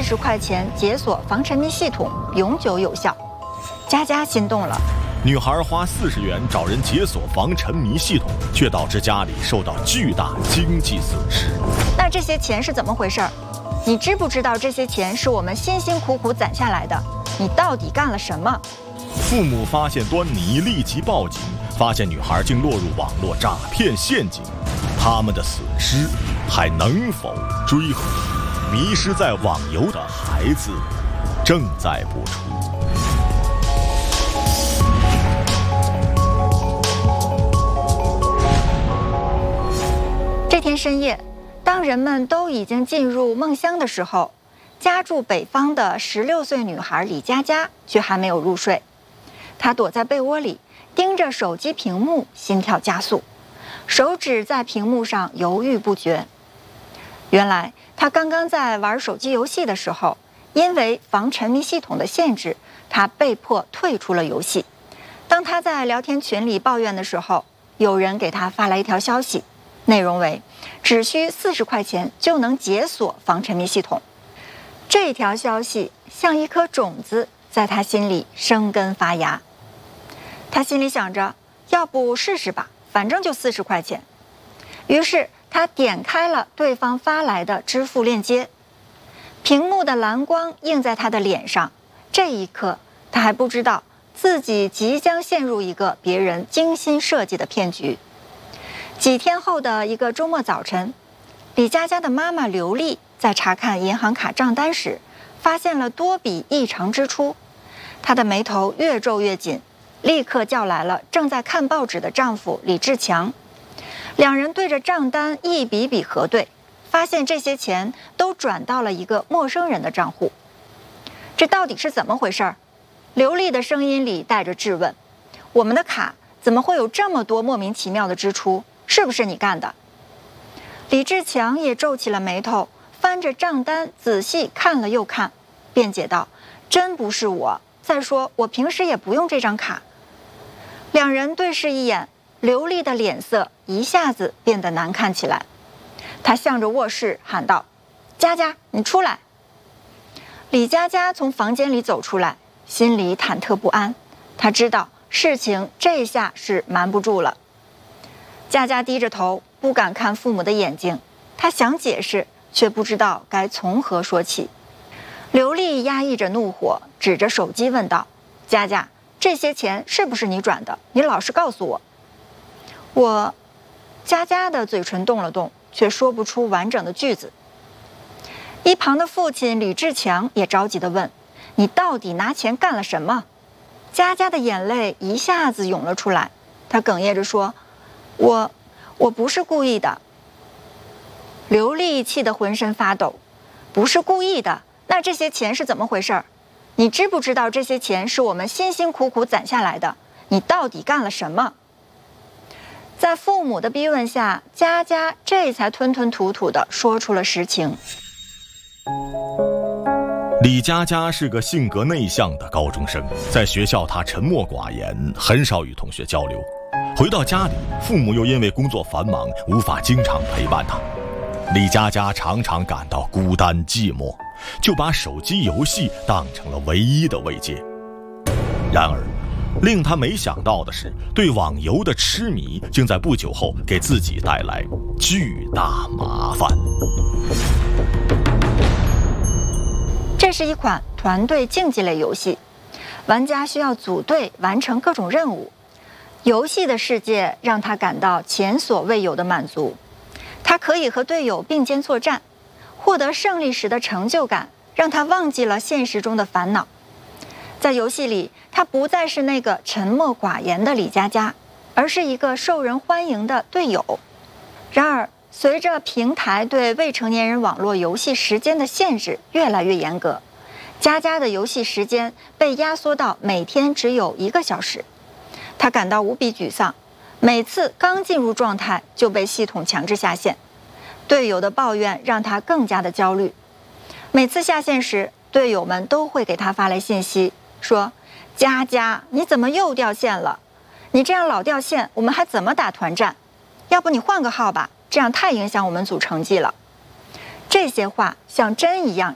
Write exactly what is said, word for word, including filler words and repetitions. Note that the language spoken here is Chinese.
十块钱解锁防沉迷系统，永久有效。佳佳心动了。 女孩花四十元找人解锁防沉迷系统，却导致家里受到巨大经济损失。 那这些钱是怎么回事？你知不知道这些钱是我们辛辛苦苦攒下来的？你到底干了什么？ 父母发现端倪，立即报警，发现女孩竟落入网络诈骗陷阱，他们的损失还能否追回？迷失在网游的孩子正在播出。 这天深夜，当人们都已经进入梦乡的时候，家住北方的十六岁女孩李佳佳却还没有入睡。她躲在被窝里，盯着手机屏幕，心跳加速，手指在屏幕上犹豫不决。原来她刚刚在玩手机游戏的时候，因为防沉迷系统的限制，她被迫退出了游戏。当她在聊天群里抱怨的时候，有人给她发来一条消息，内容为只需四十块钱就能解锁防沉迷系统。这条消息像一颗种子，在他心里生根发芽。他心里想着，要不试试吧，反正就四十块钱。于是他点开了对方发来的支付链接，屏幕的蓝光映在他的脸上。这一刻，他还不知道自己即将陷入一个别人精心设计的骗局。几天后的一个周末早晨，李佳佳的妈妈刘丽在查看银行卡账单时，发现了多笔异常支出。她的眉头越皱越紧，立刻叫来了正在看报纸的丈夫李志强。两人对着账单一笔笔核对，发现这些钱都转到了一个陌生人的账户。这到底是怎么回事？刘丽的声音里带着质问：我们的卡怎么会有这么多莫名其妙的支出？是不是你干的？李志强也皱起了眉头，翻着账单仔细看了又看，辩解道：真不是我，再说我平时也不用这张卡。两人对视一眼，刘丽的脸色一下子变得难看起来。她向着卧室喊道：佳佳，你出来。李佳佳从房间里走出来，心里忐忑不安。她知道事情这下是瞒不住了。佳佳低着头，不敢看父母的眼睛，她想解释，却不知道该从何说起。刘丽压抑着怒火，指着手机问道：佳佳，这些钱是不是你转的？你老实告诉我。我……佳佳的嘴唇动了动，却说不出完整的句子。一旁的父亲李志强也着急地问：你到底拿钱干了什么？佳佳的眼泪一下子涌了出来，她哽咽着说：我我不是故意的。刘丽气得浑身发抖。不是故意的？那这些钱是怎么回事？你知不知道这些钱是我们辛辛苦苦攒下来的？你到底干了什么？在父母的逼问下，佳佳这才吞吞吐吐地说出了实情。 李佳佳是个性格内向的高中生，在学校她沉默寡言，很少与同学交流。回到家里，父母又因为工作繁忙，无法经常陪伴她。李佳佳常常感到孤单寂寞，就把手机游戏当成了唯一的慰藉。然而，令她没想到的是，对网游的痴迷竟在不久后给自己带来巨大麻烦。 这是一款团队竞技类游戏，玩家需要组队完成各种任务。游戏的世界让他感到前所未有的满足，他可以和队友并肩作战，获得胜利时的成就感让他忘记了现实中的烦恼。在游戏里，他不再是那个沉默寡言的李佳佳，而是一个受人欢迎的队友。然而，随着平台对未成年人网络游戏时间的限制越来越严格，佳佳的游戏时间被压缩到每天只有一个小时。他感到无比沮丧，每次刚进入状态就被系统强制下线。队友的抱怨让他更加的焦虑。每次下线时，队友们都会给他发来信息，说：佳佳，你怎么又掉线了？你这样老掉线，我们还怎么打团战？要不你换个号吧，这样太影响我们组成绩了。这些话像针一样